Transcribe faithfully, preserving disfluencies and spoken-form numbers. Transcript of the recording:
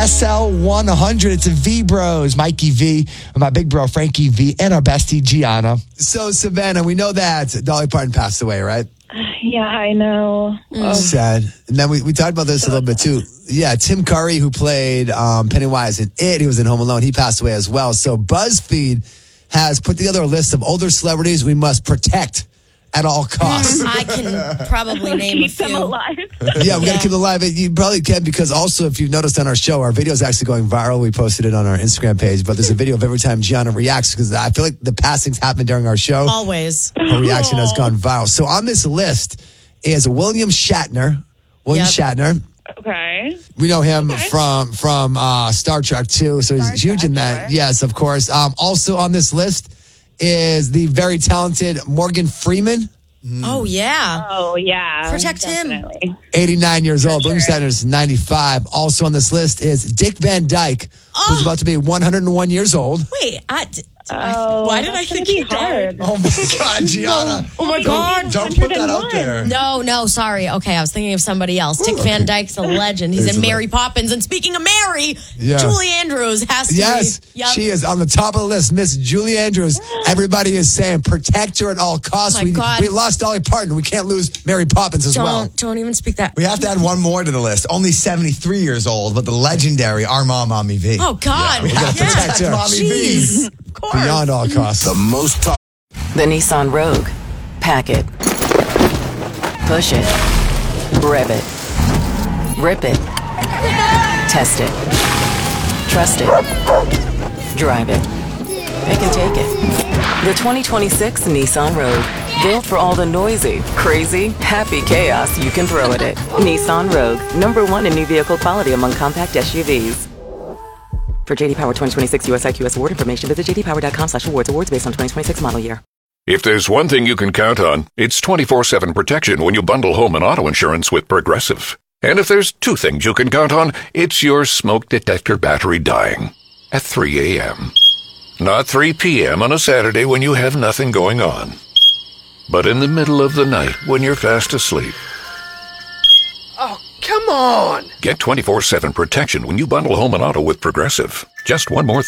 S L one hundred. It's a V Bros, Mikey V, and my big bro, Frankie V, and our bestie, Gianna. So, Savannah, we know that Dolly Parton passed away, right? Yeah, I know. Oh. Sad. And then we, we talked about this a little bit, too. Yeah, Tim Curry, who played um, Pennywise in It, he was in Home Alone, he passed away as well. So, BuzzFeed has put together a list of older celebrities we must protect at all costs. I can probably name Keep a few. them alive. Yeah, we got to keep it alive. You probably can, because also, if you've noticed on our show, our video is actually going viral. We posted it on our Instagram page, but there's a video of every time Gianna reacts, because I feel like the passings happen during our show. Always. Her reaction has gone viral. So on this list is William Shatner. William Yep. Shatner. Okay. We know him Okay. from from uh, Star Trek too, so he's Star huge in Trek, that. sure. Yes, of course. Um, also on this list is the very talented Morgan Freeman. Oh, yeah. Oh, yeah. Protect him. definitely. eighty-nine years old. For William sure. Shatner is ninety-five. Also on this list is Dick Van Dyke, who's Oh. about to be one hundred one years old. Wait, I, d- Oh, why did I that's think gonna he be hard. Oh my God, Gianna. Oh, my God. Don't put that out there. No, no, sorry. Okay, I was thinking of somebody else. Dick Van Dyke's a legend. He's He's in a Mary Poppins. And speaking of Mary, Yeah. Julie Andrews has to Yes, be. Yep. she is on the top of the list. Miss Julie Andrews. Everybody is saying protect her at all costs. Oh my we, God. we lost Dolly Parton. We can't lose Mary Poppins as Don't, well. don't even speak that. We have to add one more to the list. Only seventy-three years old, but the legendary our mom, Mommy V. Oh, God. we gotta Yeah. protect her. Mommy Jeez. V. Of course. Beyond all costs. The most talk. The Nissan Rogue. Pack it. Push it. Rev it. Rip it. Test it. Trust it. Drive it. It can take it. The twenty twenty-six Nissan Rogue. Built for all the noisy, crazy, happy chaos you can throw at it. Nissan Rogue. Number one in new vehicle quality among compact S U Vs. For J D Power twenty twenty-six U S I Q S award information, visit j d power dot com slash awards. Awards based on twenty twenty-six model year. If there's one thing you can count on, it's twenty-four seven protection when you bundle home and auto insurance with Progressive. And if there's two things you can count on, it's your smoke detector battery dying at three a.m. Not three p.m. on a Saturday when you have nothing going on, but in the middle of the night when you're fast asleep. Oh, come on! Get twenty-four seven protection when you bundle home and auto with Progressive. Just one more